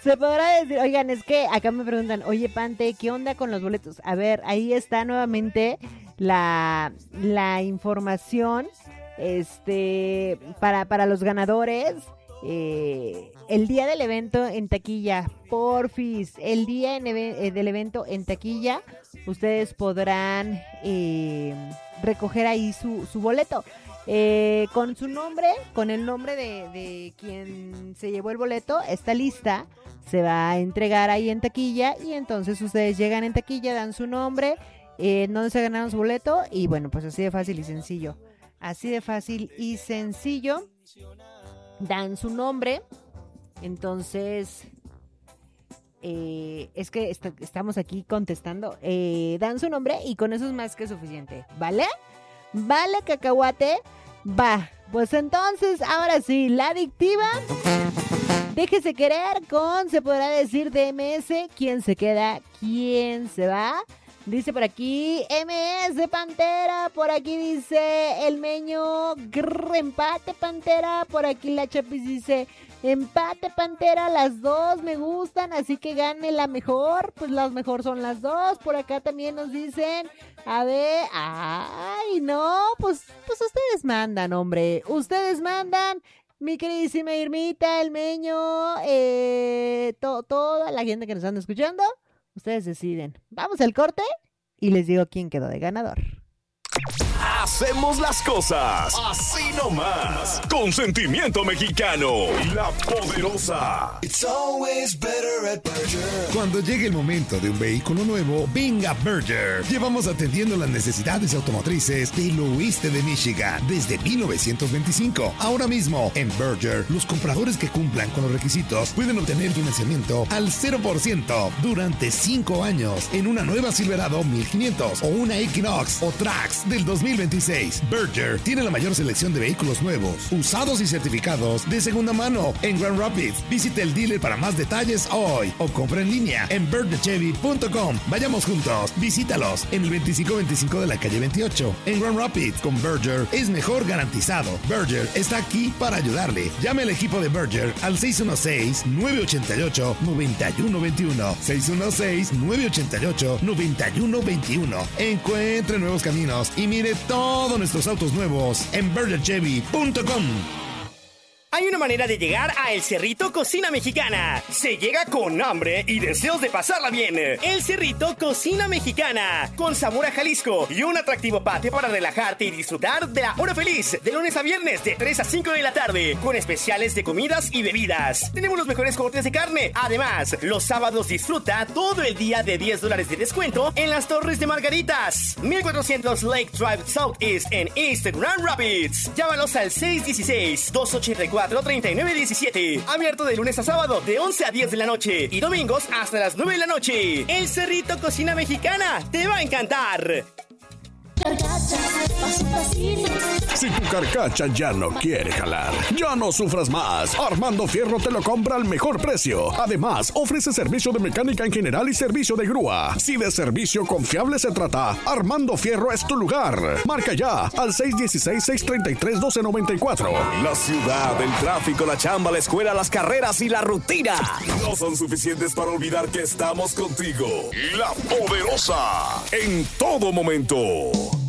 Se podrá decir, oigan, es que acá me preguntan, oye, Pante, ¿qué onda con los boletos? A ver, ahí está nuevamente la información, para los ganadores. El día del evento en taquilla, porfis, el día del evento en taquilla, ustedes podrán recoger ahí su boleto. Con su nombre, con el nombre de quien se llevó el boleto, esta lista se va a entregar ahí en taquilla y entonces ustedes llegan en taquilla, dan su nombre, dónde se ganaron su boleto y bueno, pues así de fácil y sencillo. Así de fácil y sencillo, dan su nombre, entonces... es que estamos aquí contestando, dan su nombre y con eso es más que suficiente, ¿vale? ¿Vale, cacahuate? Va, pues entonces, ahora sí, la adictiva. Déjese querer con, se podrá decir, DMS. ¿Quién se queda? ¿Quién se va? Dice por aquí MS Pantera, por aquí dice el Meño, empate Pantera, por aquí la Chapis dice empate Pantera, las dos me gustan, así que gane la mejor, pues las mejor son las dos. Por acá también nos dicen, a ver, ay no, pues ustedes mandan, hombre, ustedes mandan. Mi queridísima Irmita, el Meño, toda la gente que nos anda escuchando, ustedes deciden. Vamos al corte y les digo quién quedó de ganador. Hacemos las cosas así nomás, con sentimiento mexicano. La Poderosa. It's always better at Berger. Cuando llegue el momento de un vehículo nuevo, venga Berger. Llevamos atendiendo las necesidades automotrices del oeste de Michigan desde 1925. Ahora mismo, en Berger, los compradores que cumplan con los requisitos pueden obtener financiamiento al 0% durante 5 años en una nueva Silverado 1500 o una Equinox o Trax del 2026. Berger tiene la mayor selección de vehículos nuevos, usados y certificados de segunda mano en Grand Rapids. Visite el dealer para más detalles hoy o compra en línea en bergerchevy.com. Vayamos juntos, visítalos en el 2525 de la calle 28 en Grand Rapids. Con Berger es mejor garantizado. Berger está aquí para ayudarle. Llame al equipo de Berger al 616-988-9121. 616-988-9121. Encuentre nuevos caminos y mire todos nuestros autos nuevos en bergerchevy.com. Hay una manera de llegar a El Cerrito Cocina Mexicana. Se llega con hambre y deseos de pasarla bien. El Cerrito Cocina Mexicana, con sabor a Jalisco y un atractivo patio para relajarte y disfrutar de la hora feliz. De lunes a viernes, de 3 a 5 de la tarde, con especiales de comidas y bebidas. Tenemos los mejores cortes de carne. Además, los sábados disfruta todo el día de $10 de descuento en las Torres de Margaritas. 1400 Lake Drive Southeast en East Grand Rapids. Llámalos al 616-284-3917. Abierto de lunes a sábado de 11 a 10 de la noche y domingos hasta las 9 de la noche. El Cerrito Cocina Mexicana te va a encantar. Si tu carcacha ya no quiere jalar, ya no sufras más. Armando Fierro te lo compra al mejor precio. Además, ofrece servicio de mecánica en general y servicio de grúa. Si de servicio confiable se trata, Armando Fierro es tu lugar. Marca ya al 616-633-1294. La ciudad, el tráfico, la chamba, la escuela, las carreras y la rutina No son suficientes para olvidar que estamos contigo. La Poderosa, en todo momento.